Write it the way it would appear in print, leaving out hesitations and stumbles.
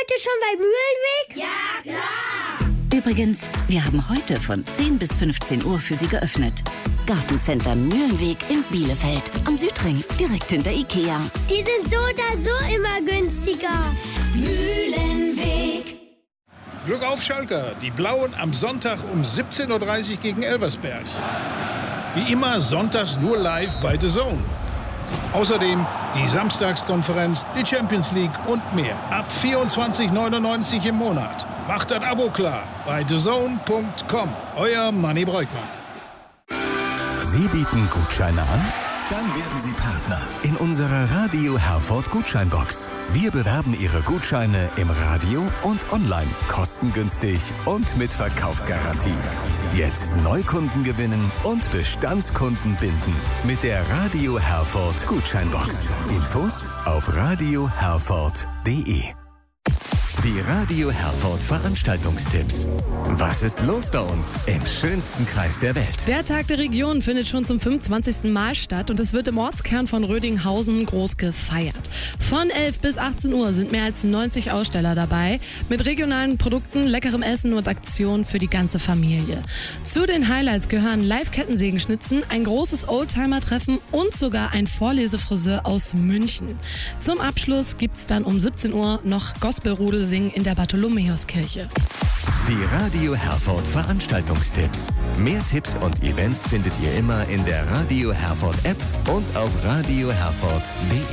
heute schon bei Mühlenweg? Ja, klar! Übrigens, wir haben heute von 10 bis 15 Uhr für Sie geöffnet. Gartencenter Mühlenweg in Bielefeld am Südring, direkt hinter Ikea. Die sind so oder so immer günstiger. Mühlenweg. Glück auf, Schalker. Die Blauen am Sonntag um 17:30 Uhr gegen Elversberg. Wie immer sonntags nur live bei The Zone. Außerdem die Samstagskonferenz, die Champions League und mehr. Ab 24,99 im Monat. Macht das Abo klar bei thezone.com. Euer Manni Breukmann. Sie bieten Gutscheine an? Dann werden Sie Partner in unserer Radio Herford Gutscheinbox. Wir bewerben Ihre Gutscheine im Radio und online, kostengünstig und mit Verkaufsgarantie. Jetzt Neukunden gewinnen und Bestandskunden binden mit der Radio Herford Gutscheinbox. Infos auf radioherford.de. Die Radio Herford Veranstaltungstipps. Was ist los bei uns im schönsten Kreis der Welt? Der Tag der Region findet schon zum 25. Mal statt und es wird im Ortskern von Rödinghausen groß gefeiert. Von 11 bis 18 Uhr sind mehr als 90 Aussteller dabei mit regionalen Produkten, leckerem Essen und Aktionen für die ganze Familie. Zu den Highlights gehören Live-Kettensägenschnitzen, ein großes Oldtimer-Treffen und sogar ein Vorlesefriseur aus München. Zum Abschluss gibt's dann um 17 Uhr noch Gospelrudel singen in der Bartholomäuskirche. Die Radio Herford Veranstaltungstipps. Mehr Tipps und Events findet ihr immer in der Radio Herford App und auf radioherford.de.